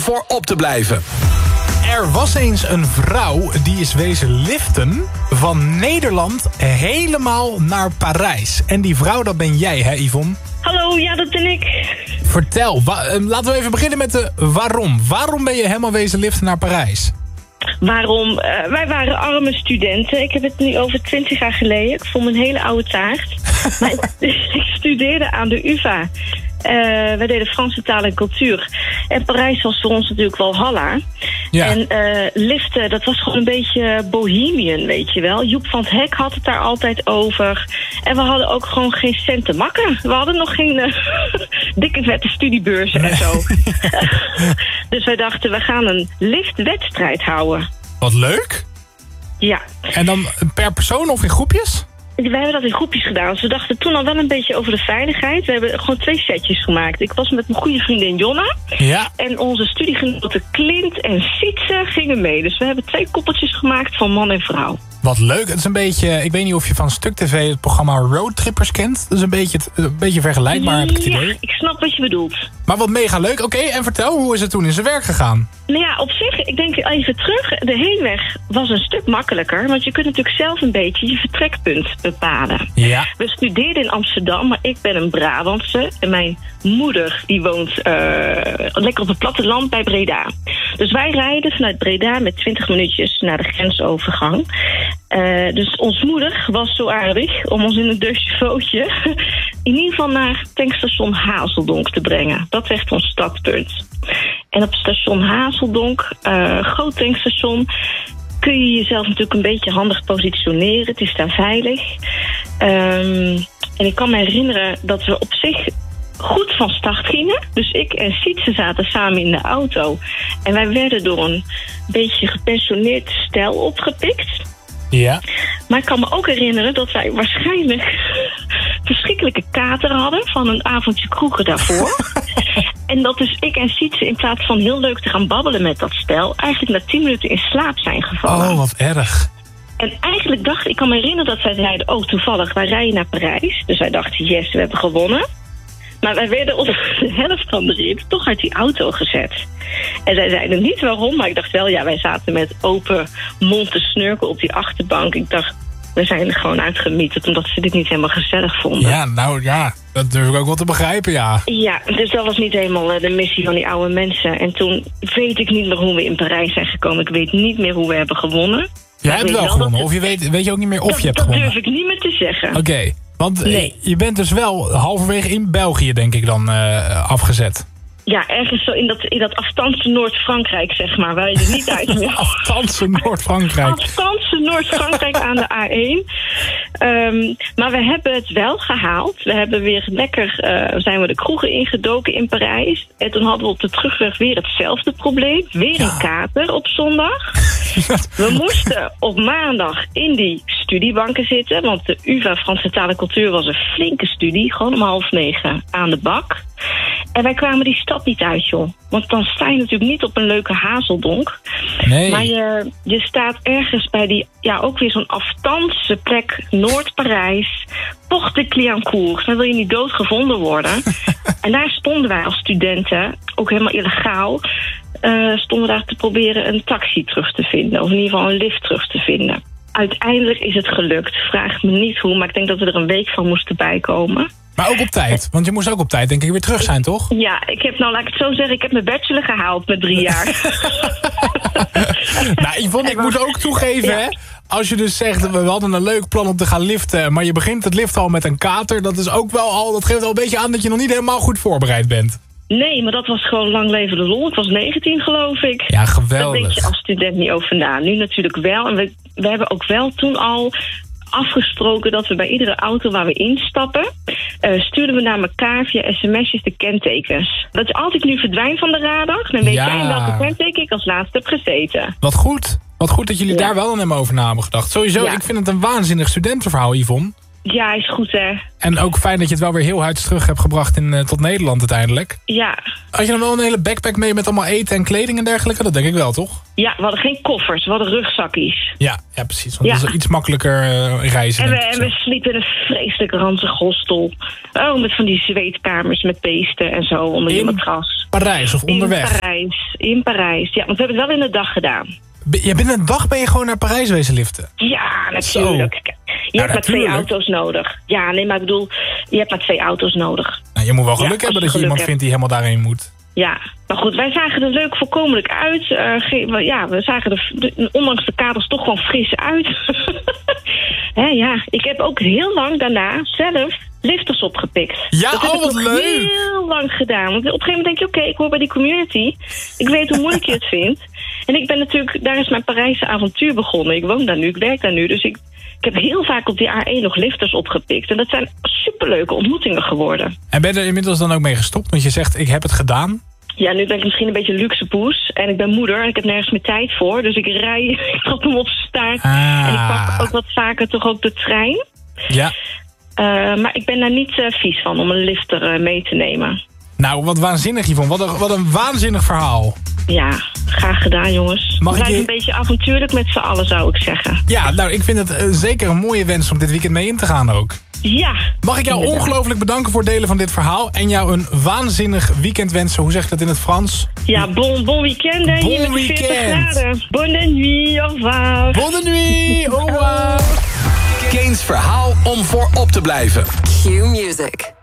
voor op te blijven. Er was eens een vrouw die is wezen liften van Nederland helemaal naar Parijs. En die vrouw, dat ben jij, hè Yvonne? Hallo, ja, dat ben ik. Vertel, laten we even beginnen met de waarom. Waarom ben je helemaal wezen liften naar Parijs? Waarom? Wij waren arme studenten. Ik heb het nu over 20 jaar geleden. Ik vond me een hele oude taart. Maar ik studeerde aan de UvA. Wij deden Franse taal en cultuur. En Parijs was voor ons natuurlijk wel Walhalla. Ja. En liften, dat was gewoon een beetje bohemian, weet je wel. Joep van het Hek had het daar altijd over. En we hadden ook gewoon geen cent te makken. We hadden nog geen dikke vette studiebeurzen en zo. Dus wij dachten, we gaan een liftwedstrijd houden. Wat leuk. Ja. En dan per persoon of in groepjes? We hebben dat in groepjes gedaan. Dus we dachten toen al wel een beetje over de veiligheid. We hebben gewoon 2 setjes gemaakt. Ik was met mijn goede vriendin Jonna. Ja. En onze studiegenoten Clint en Sietse gingen mee. Dus we hebben 2 koppeltjes gemaakt van man en vrouw. Wat leuk. Het is een beetje, ik weet niet of je van Stuk TV het programma Roadtrippers kent. Dat is een beetje vergelijkbaar, heb ik het idee. Ja, ik snap wat je bedoelt. Maar wat mega leuk. Oké, en vertel, hoe is het toen in zijn werk gegaan? Nou ja, op zich, ik denk even terug. De heenweg was een stuk makkelijker. Want je kunt natuurlijk zelf een beetje je vertrekpunt bepalen. Ja. We studeerden in Amsterdam, maar ik ben een Brabantse. En mijn moeder die woont lekker op het platteland bij Breda. Dus wij rijden vanuit Breda met 20 minuutjes naar de grensovergang. Dus ons moeder was zo aardig om ons in een Deucevootje in ieder geval naar tankstation Hazeldonk te brengen. Dat werd ons startpunt. En op station Hazeldonk, groot tankstation, kun je jezelf natuurlijk een beetje handig positioneren. Het is daar veilig. En ik kan me herinneren dat we op zich goed van start gingen. Dus ik en Sietse zaten samen in de auto. En wij werden door een beetje gepensioneerd stel opgepikt. Ja. Maar ik kan me ook herinneren dat wij waarschijnlijk verschrikkelijke kater hadden van een avondje kroegen daarvoor. En dat dus ik en Sietse in plaats van heel leuk te gaan babbelen met dat stel, eigenlijk na 10 minuten in slaap zijn gevallen. Oh, wat erg. En eigenlijk ik kan me herinneren dat zij zeiden, oh toevallig, wij rijden naar Parijs. Dus wij dachten, yes, we hebben gewonnen. Maar wij werden op de helft van de rit toch uit die auto gezet. En zij zeiden niet waarom, maar ik dacht wel, ja, wij zaten met open mond te snurken op die achterbank. Ik dacht, we zijn er gewoon uitgemieterd omdat ze dit niet helemaal gezellig vonden. Ja, nou ja, dat durf ik ook wel te begrijpen, ja. Ja, dus dat was niet helemaal de missie van die oude mensen. En toen weet ik niet meer hoe we in Parijs zijn gekomen. Ik weet niet meer hoe we hebben gewonnen. Jij hebt wel gewonnen, of je weet je ook niet meer of je hebt gewonnen? Dat durf ik niet meer te zeggen. Oké. Want nee. Je bent dus wel halverwege in België, denk ik dan, afgezet. Ja, ergens zo in dat afstandse Noord-Frankrijk, zeg maar. Waar je er niet uit meer... Afstandse Noord-Frankrijk. Afstandse Noord-Frankrijk aan de A1. Maar we hebben het wel gehaald. We hebben weer lekker... zijn we de kroegen ingedoken in Parijs. En toen hadden we op de terugweg weer hetzelfde probleem. Weer een kater op zondag. We moesten op maandag in die studiebanken zitten. Want de UvA Franse Taal en Cultuur was een flinke studie. Gewoon om 8:30 aan de bak. En wij kwamen die stad niet uit, joh. Want dan sta je natuurlijk niet op een leuke Hazeldonk. Nee. Maar je staat ergens bij die, ja, ook weer zo'n afstandse plek, Noord-Parijs, Porte de Clignancourt. Dan wil je niet doodgevonden worden. En daar stonden wij als studenten, ook helemaal illegaal, stonden daar te proberen een taxi terug te vinden. Of in ieder geval een lift terug te vinden. Uiteindelijk is het gelukt. Vraag me niet hoe, maar ik denk dat we er een week van moesten bijkomen. Maar ook op tijd, want je moest ook op tijd denk ik weer terug zijn, toch? Ja, ik heb, nou laat ik het zo zeggen, ik heb mijn bachelor gehaald met 3 jaar. Nou Yvonne, ik moet ook toegeven, hè. Als je dus zegt, we hadden een leuk plan om te gaan liften, maar je begint het lift al met een kater, dat is ook wel al, dat geeft al een beetje aan dat je nog niet helemaal goed voorbereid bent. Nee, maar dat was gewoon lang leven de lol. Ik was 19, geloof ik. Ja, geweldig. Daar denk je als student niet over na. Nu natuurlijk wel. En we hebben ook wel toen al afgesproken dat we bij iedere auto waar we instappen, stuurden we naar elkaar via sms'jes de kentekens. Dat je altijd nu verdwijnt van de radar, dan weet jij in welke kenteken ik als laatste heb gezeten. Wat goed. Wat goed dat jullie daar wel aan hebben over na hebben gedacht. Sowieso, ik vind het een waanzinnig studentenverhaal, Yvonne. Ja, is goed, hè. En ook fijn dat je het wel weer heel huids terug hebt gebracht tot Nederland uiteindelijk. Ja. Had je dan wel een hele backpack mee met allemaal eten en kleding en dergelijke? Dat denk ik wel, toch? Ja, we hadden geen koffers, we hadden rugzakjes. Ja, precies. Want dat is iets makkelijker reizen. En we sliepen in een vreselijk ranzig hostel. Oh, met van die zweetkamers met beesten en zo onder je matras. Parijs of onderweg? In Parijs. Ja, want we hebben het wel in de dag gedaan. Binnen een dag ben je gewoon naar Parijs wezen liften? Ja, natuurlijk. Je hebt maar 2 auto's nodig. Ja, nee, maar ik bedoel, je hebt maar 2 auto's nodig. Nou, je moet wel geluk hebben dat je iemand vindt die helemaal daarheen moet. Ja, maar goed, wij zagen er leuk voorkomelijk uit. We zagen er ondanks de kaders toch gewoon fris uit. Ik heb ook heel lang daarna zelf lifters opgepikt. Ja, dat heb ik wat leuk! Heel lang gedaan. Want op een gegeven moment denk je, oké, ik hoor bij die community. Ik weet hoe moeilijk je het vindt. En ik ben natuurlijk, daar is mijn Parijse avontuur begonnen. Ik woon daar nu, ik werk daar nu. Dus ik heb heel vaak op die A1 nog lifters opgepikt. En dat zijn superleuke ontmoetingen geworden. En ben je er inmiddels dan ook mee gestopt? Want je zegt, ik heb het gedaan. Ja, nu ben ik misschien een beetje luxe poes. En ik ben moeder en ik heb nergens meer tijd voor. Dus ik trap hem op zijn staart. En ik pak ook wat vaker toch ook de trein. Ja. Maar ik ben daar niet vies van om een lifter mee te nemen. Nou, wat waanzinnig, Yvonne. Wat een waanzinnig verhaal. Ja, graag gedaan, jongens. Blijf een beetje avontuurlijk met z'n allen, zou ik zeggen. Ja, nou, ik vind het zeker een mooie wens om dit weekend mee in te gaan ook. Ja. Mag ik jou ongelooflijk bedanken voor het delen van dit verhaal... en jou een waanzinnig weekend wensen. Hoe zeg je dat in het Frans? Ja, bon weekend, hè. Bon hier met weekend. 40 graden. Bonne nuit, au revoir. Bonne nuit, au revoir. Kane's verhaal om voor op te blijven. Q Music.